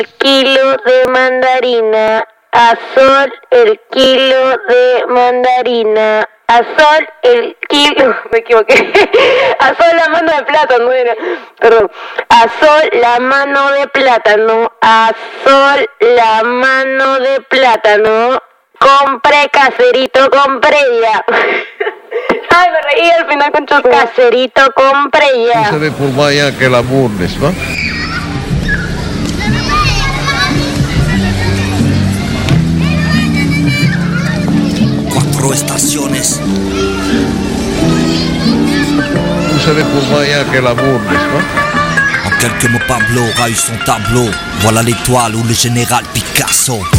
kilo de mandarina. A sol el kilo de mandarina. A sol el kilo... Me equivoqué. A sol la mano de plátano era. Perdón. A sol la mano de plátano. A sol la mano de plátano. Compré caserito, compré ya. Ay, me reí al final con chusca. Caserito, compré ya. Vous savez pour moi, il y a que l'amour, n'est-ce pas? Cuatro estaciones. Vous savez pour moi, il y a que l'amour, n'est-ce pas? En quelques mots, Pablo a eu son tableau. Voilà l'étoile ou le général Picasso.